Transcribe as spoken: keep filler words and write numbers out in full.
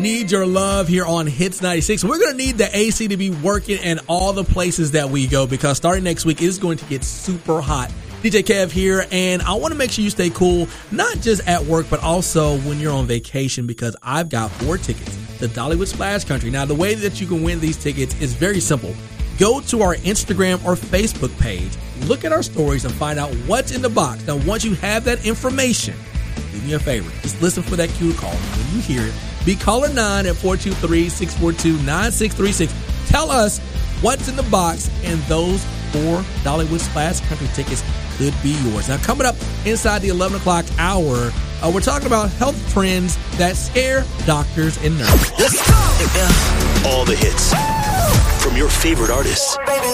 need your love here on Hits ninety-six. We're going to need the A C to be working in all the places that we go because starting next week, it's going to get super hot. D J Kev here, and I want to make sure you stay cool, not just at work, but also when you're on vacation because I've got four tickets to Dollywood Splash Country. Now, the way that you can win these tickets is very simple. Go to our Instagram or Facebook page, look at our stories, and find out what's in the box. Now, once you have that information, do me a favor. Just listen for that cue call. When you hear it, be caller nine at four two three, six four two, nine six three six. Tell us what's in the box, and those four Dollywood Splash Country tickets could be yours. Now, coming up inside the eleven o'clock hour, uh, we're talking about health trends that scare doctors and nurses. All the hits from your favorite artists.